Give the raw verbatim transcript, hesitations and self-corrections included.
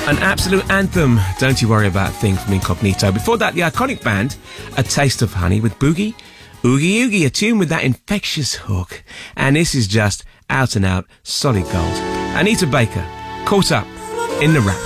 An absolute anthem, Don't You Worry About a Thing from Incognito. Before that, the iconic band, A Taste of Honey with Boogie. Oogie Oogie, a tune with that infectious hook. And this is just out and out solid gold. Anita Baker, Caught Up in the Rap.